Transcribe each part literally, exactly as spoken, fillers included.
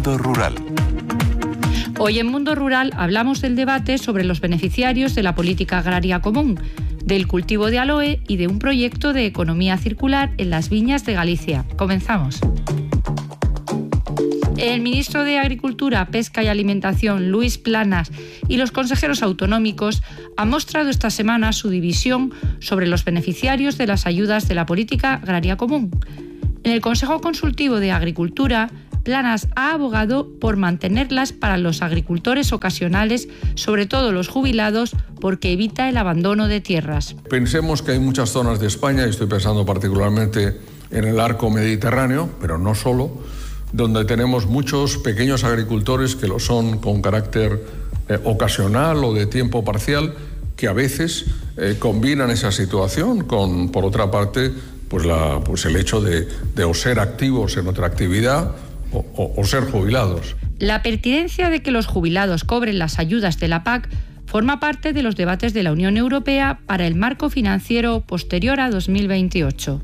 Mundo Rural. Hoy en Mundo Rural hablamos del debate sobre los beneficiarios de la política agraria común, del cultivo de aloe y de un proyecto de economía circular en las viñas de Galicia. Comenzamos. El ministro de Agricultura, Pesca y Alimentación, Luis Planas, y los consejeros autonómicos han mostrado esta semana su división sobre los beneficiarios de las ayudas de la política agraria común. En el Consejo Consultivo de Agricultura, Planas ha abogado por mantenerlas para los agricultores ocasionales, sobre todo los jubilados, porque evita el abandono de tierras. Pensemos que hay muchas zonas de España, y estoy pensando particularmente en el arco mediterráneo, pero no solo, donde tenemos muchos pequeños agricultores que lo son con carácter eh, ocasional o de tiempo parcial, que a veces eh, combinan esa situación con, por otra parte, pues, la, pues el hecho de, de o ser activos en otra actividad o, o, o ser jubilados. La pertinencia de que los jubilados cobren las ayudas de la P A C forma parte de los debates de la Unión Europea para el marco financiero posterior a dos mil veintiocho.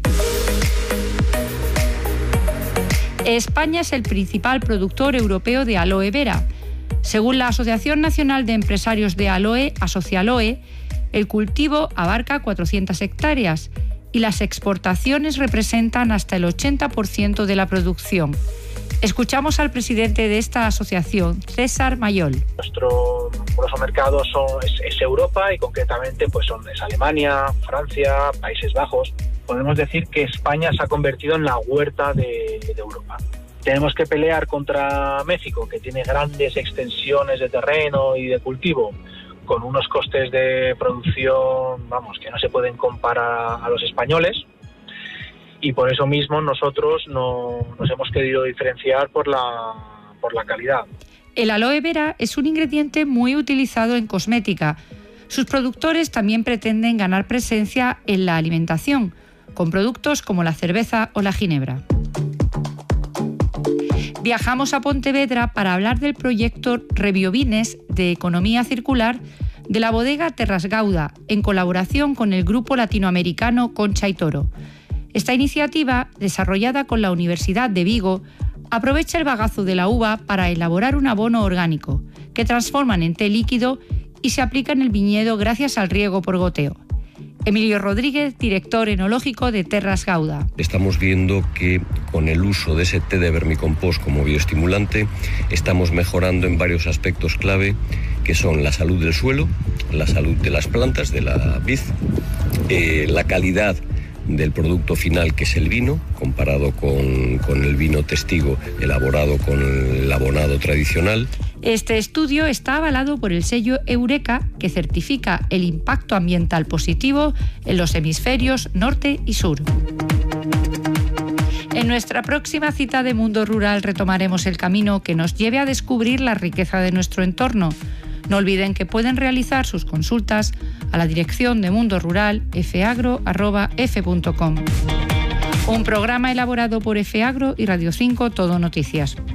España es el principal productor europeo de aloe vera. Según la Asociación Nacional de Empresarios de Aloe, Asocialoe, el cultivo abarca cuatrocientas hectáreas y las exportaciones representan hasta el ochenta por ciento de la producción. Escuchamos al presidente de esta asociación, César Mayol. Nuestro grosso mercado son, es, es Europa y concretamente pues son, es Alemania, Francia, Países Bajos. Podemos decir que España se ha convertido en la huerta de, de Europa. Tenemos que pelear contra México, que tiene grandes extensiones de terreno y de cultivo, con unos costes de producción, vamos, que no se pueden comparar a los españoles. Y por eso mismo nosotros no, nos hemos querido diferenciar por la, por la calidad. El aloe vera es un ingrediente muy utilizado en cosmética. Sus productores también pretenden ganar presencia en la alimentación, con productos como la cerveza o la ginebra. Viajamos a Pontevedra para hablar del proyecto Rebiovines de economía circular de la bodega Terras Gauda, en colaboración con el grupo latinoamericano Concha y Toro. Esta iniciativa, desarrollada con la Universidad de Vigo, aprovecha el bagazo de la uva para elaborar un abono orgánico, que transforman en té líquido y se aplica en el viñedo gracias al riego por goteo. Emilio Rodríguez, director enológico de Terras Gauda. Estamos viendo que con el uso de ese té de vermicompost como bioestimulante estamos mejorando en varios aspectos clave, que son la salud del suelo, la salud de las plantas, de la vid, eh, la calidad del producto final, que es el vino, comparado con, con el vino testigo elaborado con el abonado tradicional. Este estudio está avalado por el sello Eureka, que certifica el impacto ambiental positivo en los hemisferios norte y sur. En nuestra próxima cita de Mundo Rural retomaremos el camino que nos lleve a descubrir la riqueza de nuestro entorno. No olviden que pueden realizar sus consultas a la dirección de Mundo Rural efeagro arroba efe punto com. Un programa elaborado por Efeagro y Radio cinco Todo Noticias.